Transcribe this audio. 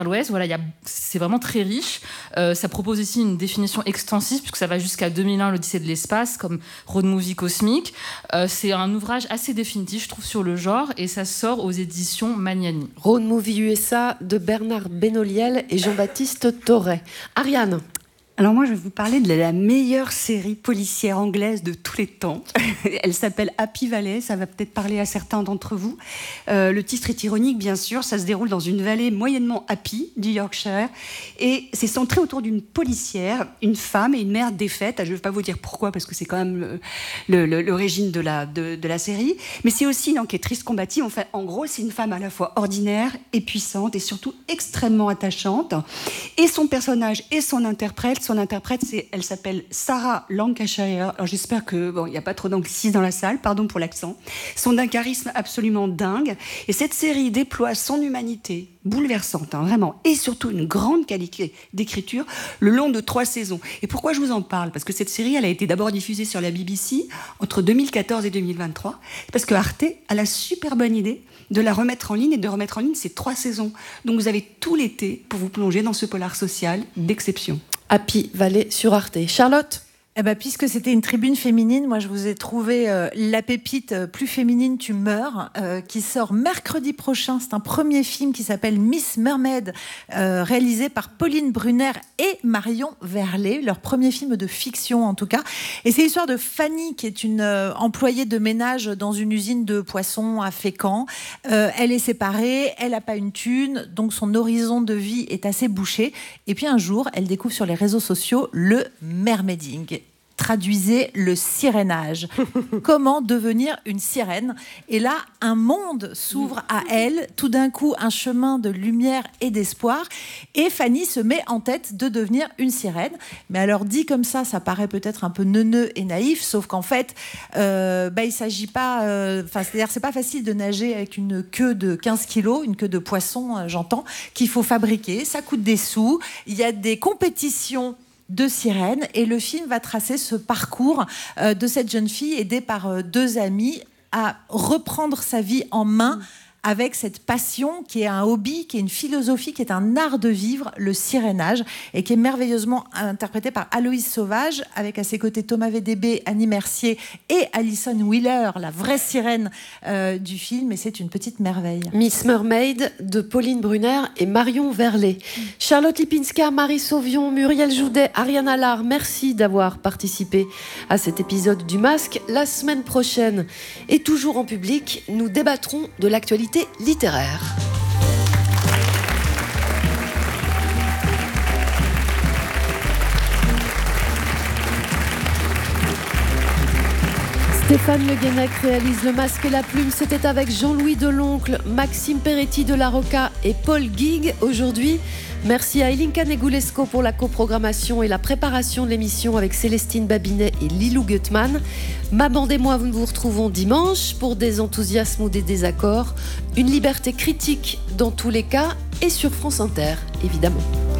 l'Ouest. Voilà, c'est vraiment très riche. Ça propose ici une définition extensive, puisque ça va jusqu'à 2001, l'Odyssée de l'espace, comme road movie cosmique. C'est un ouvrage assez définitif, je trouve, sur le genre, et ça sort aux éditions Magnani. Road movie USA de Bernard Benoliel et Jean-Baptiste Torret. Ariane. Alors moi, je vais vous parler de la meilleure série policière anglaise de tous les temps. Elle s'appelle Happy Valley, ça va peut-être parler à certains d'entre vous. Le titre est ironique, bien sûr, ça se déroule dans une vallée moyennement happy du Yorkshire. Et c'est centré autour d'une policière, une femme et une mère défaite. Je ne vais pas vous dire pourquoi, parce que c'est quand même l'origine de la série. Mais c'est aussi une enquêtrice combative. Enfin, en gros, c'est une femme à la fois ordinaire et puissante, et surtout extrêmement attachante. Et son personnage et son interprète, elle s'appelle Sarah Lancashire. Alors j'espère que il n'y a pas trop d'anglicisme dans la salle, pardon pour l'accent. Sont d'un charisme absolument dingue. Et cette série déploie son humanité bouleversante, vraiment, et surtout une grande qualité d'écriture le long de 3 saisons. Et pourquoi je vous en parle ? Parce que cette série, elle a été d'abord diffusée sur la BBC entre 2014 et 2023, parce que Arte a la super bonne idée de la remettre en ligne, et de remettre en ligne ces 3 saisons. Donc vous avez tout l'été pour vous plonger dans ce polar social d'exception. Happy Valley sur Arte. Charlotte ? Puisque c'était une tribune féminine, moi je vous ai trouvé la pépite Plus féminine tu meurs, qui sort mercredi prochain. C'est un premier film qui s'appelle Miss Mermaid, réalisé par Pauline Brunner et Marion Verlet, leur premier film de fiction en tout cas. Et c'est l'histoire de Fanny, qui est une employée de ménage dans une usine de poissons à Fécamp. Elle est séparée, elle n'a pas une thune, donc son horizon de vie est assez bouché. Et puis un jour, elle découvre sur les réseaux sociaux le mermaiding. Traduisez le sirénage. Comment devenir une sirène ? Et là, un monde s'ouvre à elle. Tout d'un coup, un chemin de lumière et d'espoir. Et Fanny se met en tête de devenir une sirène. Mais alors, dit comme ça paraît peut-être un peu neuneux et naïf. Sauf qu'en fait, il s'agit pas... c'est-à-dire, c'est pas facile de nager avec une queue de 15 kilos, une queue de poisson, j'entends, qu'il faut fabriquer. Ça coûte des sous. Il y a des compétitions de sirènes, et le film va tracer ce parcours de cette jeune fille aidée par 2 amis à reprendre sa vie en main avec cette passion qui est un hobby, qui est une philosophie, qui est un art de vivre, le sirénage, et qui est merveilleusement interprété par Aloïse Sauvage, avec à ses côtés Thomas VDB, Annie Mercier et Alison Wheeler, la vraie sirène du film, et c'est une petite merveille. Miss Mermaid de Pauline Brunner et Marion Verlet. Charlotte Lipinska, Marie Sauvion, Muriel Joudet, Ariane Allard, merci d'avoir participé à cet épisode du Masque. La semaine prochaine, et toujours en public, nous débattrons de l'actualité littéraire. Stéphane Le Guenec réalise Le Masque et la Plume. C'était avec Jean-Louis Deloncle, Maxime Peretti de La Rocca et Paul Guigues aujourd'hui. Merci à Elinka Negulesco pour la coprogrammation et la préparation de l'émission avec Célestine Babinet et Lilou Gutmann. Ma bande et moi, nous vous retrouvons dimanche pour des enthousiasmes ou des désaccords. Une liberté critique dans tous les cas, et sur France Inter, évidemment.